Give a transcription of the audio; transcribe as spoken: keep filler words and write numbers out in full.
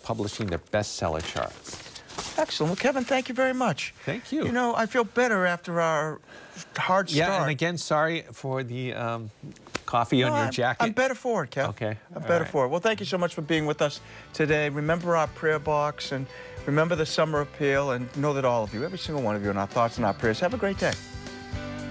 publishing their bestseller charts. Excellent. Well, Kevin, thank you very much. Thank you. You know, I feel better after our hard start. Yeah, and again, sorry for the um, coffee no, on your I'm, jacket. I'm better for it, Kev. Okay. I'm All better right. for it. Well, thank you so much for being with us today. Remember our prayer box and remember the summer appeal, and know that all of you, every single one of you, in our thoughts and our prayers. Have a great day.